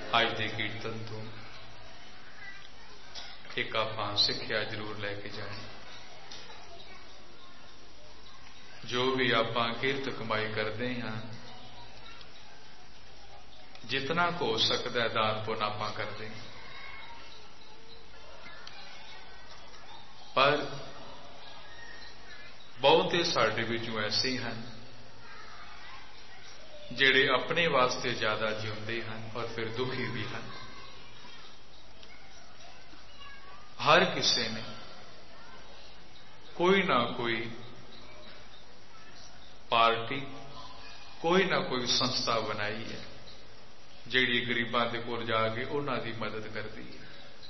ਅੱਜ ਦੇ ਕੀਰਤਨ ਤੋਂ ਇੱਕ ਆਪਾਂ ਸਿੱਖਿਆ ਜ਼ਰੂਰ ਲੈ ਕੇ ਜਾਣੀ। ਜੋ ਵੀ ਆਪਾਂ ਕਿਰਤ ਕਮਾਈ ਕਰਦੇ ਹਾਂ, ਜਿਤਨਾ ਕੁ ਹੋ ਸਕਦਾ ਹੈ ਦਾਨ ਪੁੰਨ ਆਪਾਂ ਕਰਦੇ ਹਾਂ, ਪਰ ਬਹੁਤੇ ਸਾਡੇ ਵਿੱਚੋਂ ਐਸੇ ਹਨ ਜਿਹੜੇ ਆਪਣੇ ਵਾਸਤੇ ਜ਼ਿਆਦਾ ਜਿਉਂਦੇ ਹਨ ਔਰ ਫਿਰ ਦੁਖੀ ਵੀ ਹਨ। ਹਰ ਕਿਸੇ ਨੇ ਕੋਈ ਨਾ ਕੋਈ ਪਾਰਟੀ, ਕੋਈ ਨਾ ਕੋਈ ਸੰਸਥਾ ਬਣਾਈ ਹੈ ਜਿਹੜੀ ਗਰੀਬਾਂ ਦੇ ਕੋਲ ਜਾ ਕੇ ਉਹਨਾਂ ਦੀ ਮਦਦ ਕਰਦੀ ਹੈ।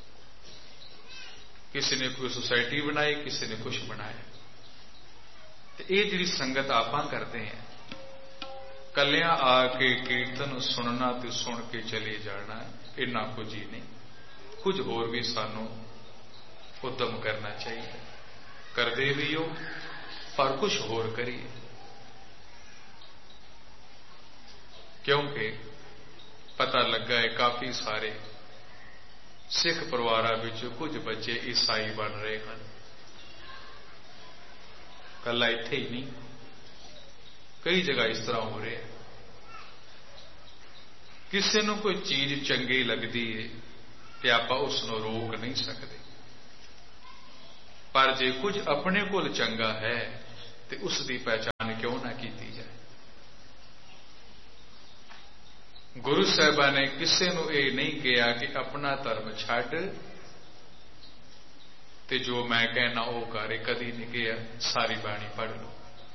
ਕਿਸੇ ਨੇ ਕੋਈ ਸੁਸਾਇਟੀ ਬਣਾਈ, ਕਿਸੇ ਨੇ ਕੁਛ ਬਣਾਇਆ। ਤੇ ਇਹ ਜਿਹੜੀ ਸੰਗਤ ਆਪਾਂ ਕਰਦੇ ਹਾਂ, ਕੱਲਿਆਂ ਆ ਕੇ ਕੀਰਤਨ ਸੁਣਨਾ ਤੇ ਸੁਣ ਕੇ ਚਲੇ ਜਾਣਾ, ਇੰਨਾ ਕੁਝ ਹੀ ਨਹੀਂ, ਕੁਝ ਹੋਰ ਵੀ ਸਾਨੂੰ ਉਦਮ ਕਰਨਾ ਚਾਹੀਦਾ। ਕਰਦੇ ਵੀ ਹੋ, ਪਰ ਕੁਛ ਹੋਰ ਕਰੀਏ, ਕਿਉਂਕਿ ਪਤਾ ਲੱਗਾ ਹੈ ਕਾਫੀ ਸਾਰੇ ਸਿੱਖ ਪਰਿਵਾਰਾਂ ਵਿੱਚ ਕੁਝ ਬੱਚੇ ਈਸਾਈ ਬਣ ਰਹੇ ਹਨ। ਕੱਲਾ ਇੱਥੇ ਹੀ ਨਹੀਂ, ਕਈ ਜਗ੍ਹਾ ਇਸ ਤਰ੍ਹਾਂ ਹੋ ਰਿਹਾ। ਕਿਸੇ ਨੂੰ ਕੋਈ ਚੀਜ਼ ਚੰਗੀ ਲੱਗਦੀ ਹੈ ਤੇ ਆਪਾਂ ਉਸ ਨੂੰ ਰੋਕ ਨਹੀਂ ਸਕਦੇ, ਪਰ ਜੇ ਕੁਝ ਆਪਣੇ ਕੋਲ ਚੰਗਾ ਹੈ ਤੇ ਉਸ ਦੀ ਪਹਿਚਾਣ ਕਿਉਂ ਨਾ ਕੀਤੀ ਜਾਏ। ਗੁਰੂ ਸਾਹਿਬਾਨ ਨੇ ਕਿਸੇ ਨੂੰ ਇਹ ਨਹੀਂ ਕਿਹਾ ਕਿ ਆਪਣਾ ਧਰਮ ਛੱਡ ਤੇ ਜੋ ਮੈਂ ਕਹਿਣਾ ਉਹ ਕਰੇ, ਕਦੀ ਨਹੀਂ ਕਿਹਾ। ਸਾਰੀ ਬਾਣੀ ਪੜ੍ਹ ਲਓ।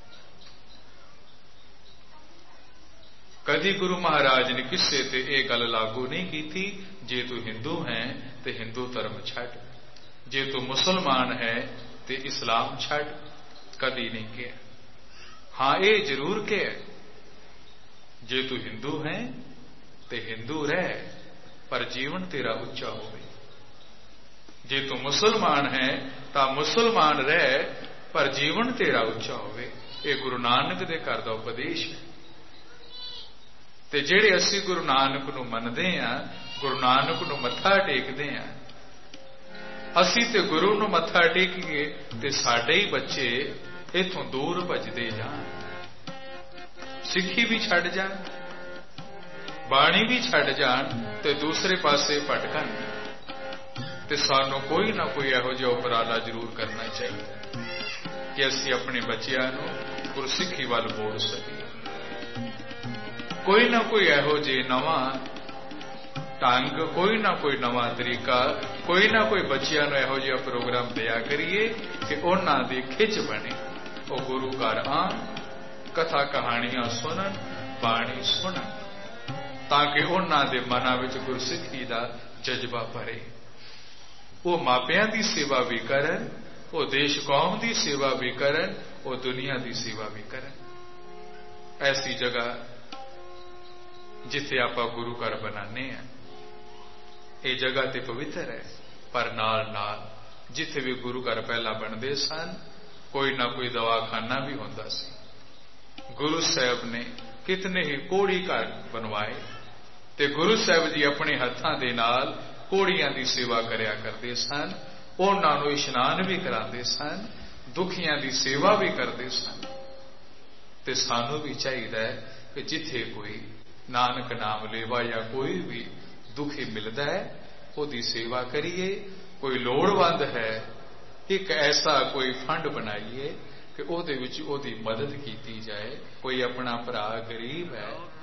ਕਦੀ ਗੁਰੂ ਮਹਾਰਾਜ ਨੇ ਕਿਸੇ ਤੇ ਇਹ ਗੱਲ ਲਾਗੂ ਨਹੀਂ ਕੀਤੀ, ਜੇ ਤੂੰ ਹਿੰਦੂ ਹੈ ਤੇ ਹਿੰਦੂ ਧਰਮ ਛੱਡ, ਜੇ ਤੂੰ ਮੁਸਲਮਾਨ ਹੈ ਤੇ ਇਸਲਾਮ ਛੱਡ, ਕਦੀ ਨਹੀਂ ਕਿਹਾ। ਹਾਂ, ਇਹ ਜ਼ਰੂਰ ਕਿਹਾ, ਜੇ ਤੂੰ ਹਿੰਦੂ ਹੈ ਤੇ ਹਿੰਦੂ ਰਹਿ, ਪਰ ਜੀਵਨ ਤੇਰਾ ਉੱਚਾ ਹੋਵੇ। ਜੇ ਤੂੰ ਮੁਸਲਮਾਨ ਹੈ ਤਾਂ ਮੁਸਲਮਾਨ ਰਹਿ, ਪਰ ਜੀਵਨ ਤੇਰਾ ਉੱਚਾ ਹੋਵੇ। ਇਹ ਗੁਰੂ ਨਾਨਕ ਦੇ ਘਰ ਦਾ ਉਪਦੇਸ਼ ਹੈ। ਤੇ ਜਿਹੜੇ ਅਸੀਂ ਗੁਰੂ ਨਾਨਕ ਨੂੰ ਮੰਨਦੇ ਹਾਂ, ਗੁਰੂ ਨਾਨਕ ਨੂੰ ਮੱਥਾ ਟੇਕਦੇ ਹਾਂ, ਅਸੀਂ ਤੇ ਗੁਰੂ ਨੂੰ ਮੱਥਾ ਟੇਕੀਏ ਤੇ ਸਾਡੇ ਹੀ ਬੱਚੇ ਇਥੋਂ ਦੂਰ ਭੱਜਦੇ ਜਾਣ, ਸਿੱਖੀ ਵੀ ਛੱਡ ਜਾਣ, ਬਾਣੀ ਵੀ ਛੱਡ ਜਾਣ ਤੇ ਦੂਸਰੇ ਪਾਸੇ ਭਟਕਣ। ਤੇ ਸਾਨੂੰ ਕੋਈ ਨਾ ਕੋਈ ਇਹੋ ਜਿਹਾ ਉਪਰਾਲਾ ਜ਼ਰੂਰ ਕਰਨਾ ਚਾਹੀਦਾ ਕਿ ਅਸੀਂ ਆਪਣੇ ਬੱਚਿਆਂ ਨੂੰ ਗੁਰਸਿੱਖੀ ਵੱਲ ਮੋੜ ਸਕੀਏ। ਕੋਈ ਨਾ ਕੋਈ ਇਹੋ ਜਿਹੇ ਨਵਾਂ ਢੰਗ, ਕੋਈ ਨਾ ਕੋਈ ਨਵਾਂ ਤਰੀਕਾ, ਕੋਈ ਨਾ ਕੋਈ ਬੱਚਿਆਂ ਨੂੰ ਇਹੋ ਜਿਹਾ ਪ੍ਰੋਗਰਾਮ ਦਿਆ ਕਰੀਏ ਕਿ ਉਹਨਾਂ ਦੀ ਖਿੱਚ ਬਣੇ, ਉਹ ਗੁਰੂ ਘਰ ਆਉਣ, ਕਥਾ ਕਹਾਣੀਆਂ ਸੁਣਨ, ਬਾਣੀ ਸੁਣਨ, ਤਾਂ ਕਿ ਉਹਨਾਂ ਦੇ ਮਨਾਂ ਵਿੱਚ ਗੁਰਸਿੱਖੀ ਦਾ ਜਜ਼ਬਾ ਭਰੇ। ਉਹ ਮਾਪਿਆਂ ਦੀ ਸੇਵਾ ਵੀ ਕਰਨ, ਉਹ ਦੇਸ਼ ਕੌਮ ਦੀ ਸੇਵਾ ਵੀ ਕਰਨ, ਉਹ ਦੁਨੀਆ ਦੀ ਸੇਵਾ ਵੀ ਕਰਨ। ਐਸੀ ਜਗ੍ਹਾ ਜਿੱਥੇ ਆਪਾਂ ਗੁਰੂ ਘਰ ਬਣਾਉਂਦੇ ਹਾਂ, ਇਹ ਜਗ੍ਹਾ ਤੇ ਪਵਿੱਤਰ ਹੈ, ਪਰ ਨਾਲ ਨਾਲ ਜਿੱਥੇ ਵੀ ਗੁਰੂ ਘਰ ਪਹਿਲਾਂ ਬਣਦੇ ਸਨ, ਕੋਈ ਨਾ ਕੋਈ ਦਵਾਖਾਨਾ ਵੀ ਹੁੰਦਾ ਸੀ। ਗੁਰੂ ਸਾਹਿਬ ਨੇ ਕਿਤਨੇ ਹੀ ਕੋੜੀ ਘਰ ਬਣਵਾਏ ਤੇ ਗੁਰੂ ਸਾਹਿਬ ਜੀ ਆਪਣੇ ਹੱਥਾਂ ਦੇ ਨਾਲ ਕੋੜੀਆਂ ਦੀ ਸੇਵਾ ਕਰਿਆ ਕਰਦੇ ਸਨ, ਉਹਨਾਂ ਨੂੰ ਇਸ਼ਨਾਨ ਵੀ ਕਰਾਉਂਦੇ ਸਨ, ਦੁਖੀਆਂ ਦੀ ਸੇਵਾ ਵੀ ਕਰਦੇ ਸਨ। ਤੇ ਸਾਨੂੰ ਵੀ ਚਾਹੀਦਾ ਹੈ ਕਿ ਜਿੱਥੇ ਕੋਈ ਨਾਨਕ ਨਾਮ ਲੇਵਾ ਜਾਂ ਕੋਈ ਵੀ ਦੁਖੀ ਮਿਲਦਾ ਹੈ, ਉਹਦੀ ਸੇਵਾ ਕਰੀਏ। ਕੋਈ ਲੋੜਵੰਦ ਹੈ, ਇੱਕ ਐਸਾ ਕੋਈ ਫੰਡ ਬਣਾਈਏ ਕਿ ਉਹਦੇ ਵਿੱਚ ਉਹਦੀ ਮਦਦ ਕੀਤੀ ਜਾਏ। ਕੋਈ ਆਪਣਾ ਭਰਾ ਗਰੀਬ ਹੈ,